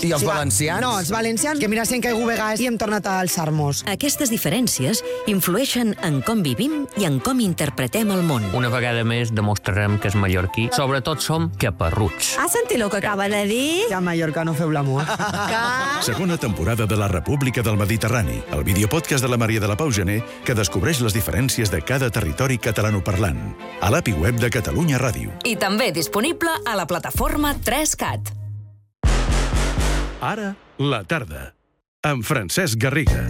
I els valencians? No, els valencians, que mira, si hem caigut vegades i hem tornat a alçar-nos. Aquestes diferències influeixen en com vivim i en com interpretem el món. Una vegada més demostrarem que és mallorquí. Sobretot som caparruts. Has sentit el que acaba de dir? Que a Mallorca no feu l'amor. Segona temporada de La República del Mediterrani, el videopodcast de la Maria de la Pau Gené que descobreix les diferències de cada territori catalanoparlant. A l'API web de Catalunya Ràdio. I també disponible a la plataforma 3CAT. Ara, la tarda, amb Francesc Garriga.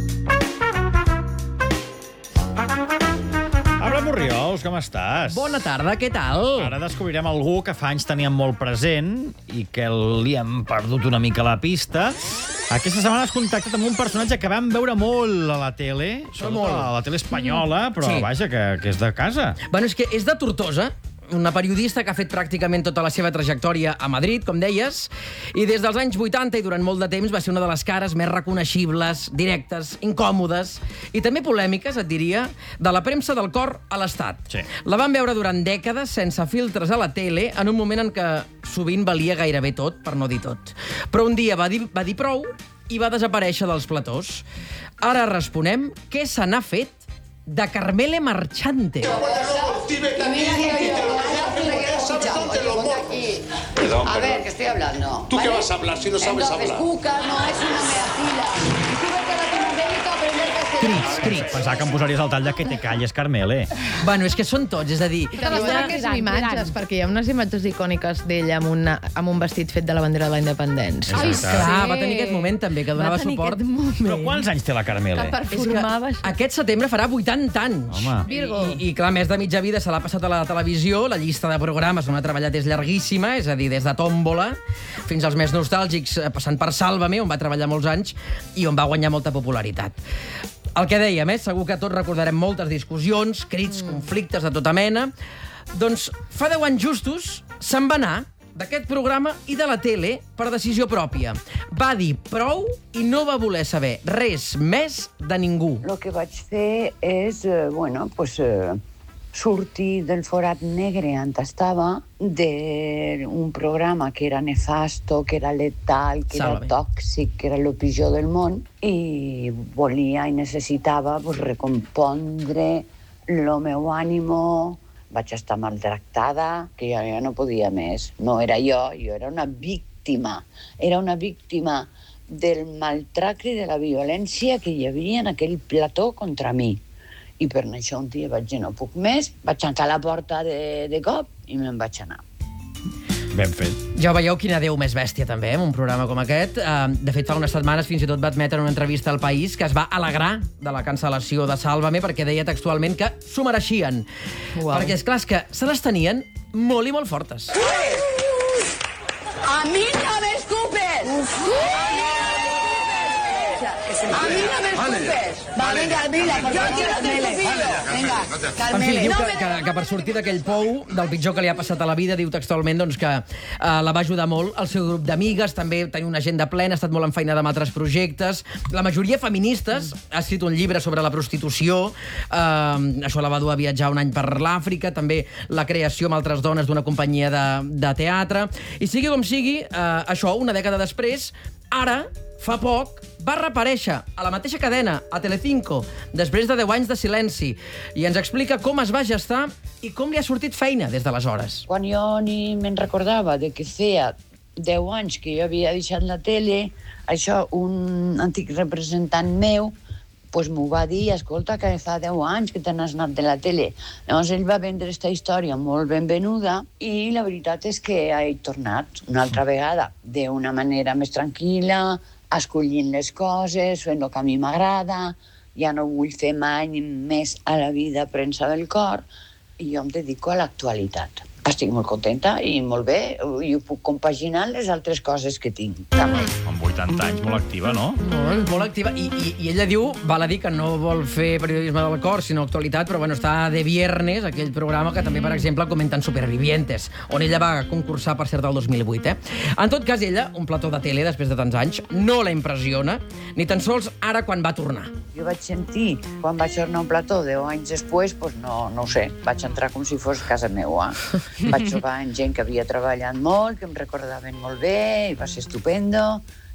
Abraham Orriols, com estàs? Bona tarda, què tal? Ara descobrirem algú que fa anys teníem molt present i que li hem perdut una mica la pista. Aquesta setmana has contactat amb un personatge que vam veure molt a la tele, sobretot a la tele espanyola, però Sí. vaja, que és de casa. Bueno, és que és de Tortosa, una periodista que ha fet pràcticament tota la seva trajectòria a Madrid, com deies, i des dels anys 80 i durant molt de temps va ser una de les cares més reconeixibles, directes, incòmodes i també polèmiques, et diria, de la premsa del cor a l'Estat. Sí. La vam veure durant dècades sense filtres a la tele, en un moment en què sovint valia gairebé tot, per no dir tot. Però un dia va dir prou i va desaparèixer dels platós. Ara responem què se n'ha fet de Carmele Marchante. A ver, que estoy hablando. ¿Tú qué vas a hablar si no sabes Entonces, hablar? Cuca no es una meafila. Y tú vete a Latinoamérica a aprender castellano. Crits. Pensava que em posaries al tall de que te calles, Carmele. Bueno, és que són tots, és a dir... Te les que són imatges, perquè hi ha unes imatges icòniques d'ella amb un vestit fet de la bandera de la independència. Ai, Clar, va tenir aquest moment també, que donava suport. Però quants anys té la Carmele? Que performava això. Aquest setembre farà 80 anys. Home. Virgo. I clar, més de mitja vida se l'ha passat a la televisió, la llista de programes on ha treballat és llarguíssima, és a dir, des de Tómbola fins als més nostàlgics, passant per Sálvame, on va treballar molts anys i on va guanyar molta popularitat. El que dèiem, segur que tots recordarem moltes discussions, crits, conflictes de tota mena. Doncs fa 10 anys justos se'n va anar d'aquest programa i de la tele per decisió pròpia. Va dir prou i no va voler saber res més de ningú. Lo que vaig fer és, sortir del forat negre on estava, d'un programa que era nefasto, que era letal, que era Sálvame. tòxic, que era el pitjor del món, i volia i necessitava recompondre el meu ànimo. Vaig estar maltractada, que jo ja no podia més. No era jo era una víctima. Era una víctima del maltracte i de la violència que hi havia en aquell plató contra mi. I per això un dia vaig dir, no puc més, vaig tancar la porta de cop i me'n vaig anar. Ben fet. Ja veieu quina Déu més bèstia, també, en un programa com aquest. De fet, fa unes setmanes fins i tot va admetre en una entrevista al País que es va alegrar de la cancel·lació de Sálvame perquè deia textualment que s'ho mereixien. Uau. Perquè, esclar, és que se les tenien molt i molt fortes. A mi no me escupes! A mi no me escupes! Va, venga, Mila, por favor, Carmele. Venga, En fi, Carmele. diu que per sortir d'aquell pou, del pitjor que li ha passat a la vida, diu textualment doncs, que la va ajudar molt el seu grup d'amigues, també tenia una agenda plena, ha estat molt enfeinada amb altres projectes. La majoria feministes, ha escrit un llibre sobre la prostitució, això la va dur a viatjar un any per l'Àfrica, també la creació amb altres dones d'una companyia de teatre. I sigui com sigui, això, una dècada després, ara, fa poc, va reaparèixer a la mateixa cadena, a Telecinco, després de 10 anys de silenci, i ens explica com es va gestar i com li ha sortit feina des d'aleshores. Quan jo ni me'n recordava de que feia 10 anys que jo havia deixat la tele, això, un antic representant meu, pues m'ho va dir, escolta, que fa 10 anys que te n'has anat de la tele. Llavors ell va vendre aquesta història molt benvenuda i la veritat és que he tornat una altra vegada d'una manera més tranquil·la, escollint les coses, fent el que a mi m'agrada, ja no vull fer mai més a la vida premsa del cor i jo em dedico a l'actualitat. Estic molt contenta i molt bé, i ho puc compaginar amb les altres coses que tinc. També. Amb 80 anys, molt activa, no? Molt activa. I ella diu, val a dir que no vol fer periodisme del cor, sinó actualitat, però bueno, està de viernes, aquell programa que també, per exemple, comenten Supervivientes, on ella va concursar, per cert, del 2008. En tot cas, ella, un plató de tele, després de tants anys, no la impressiona, ni tan sols ara quan va tornar. Jo vaig sentir, quan vaig tornar a un plató 10 anys després, doncs no ho sé, vaig entrar com si fos casa meua. Vaig trobar gent que havia treballat molt, que em recordaven molt bé, i va ser estupendo.